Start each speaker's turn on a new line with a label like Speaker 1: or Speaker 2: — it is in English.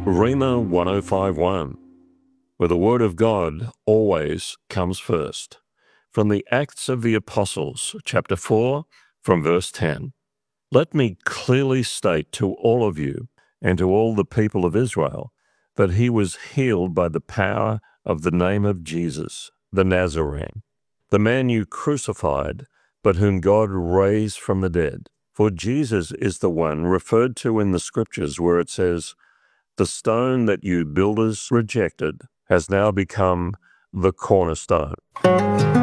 Speaker 1: Rhema 1051, where the Word of God always comes first. From the Acts of the Apostles, chapter 4, from verse 10. Let me clearly state to all of you and to all the people of Israel that he was healed by the power of the name of Jesus, the Nazarene, the man you crucified, but whom God raised from the dead. For Jesus is the one referred to in the Scriptures where it says, "The stone that you builders rejected has now become the cornerstone."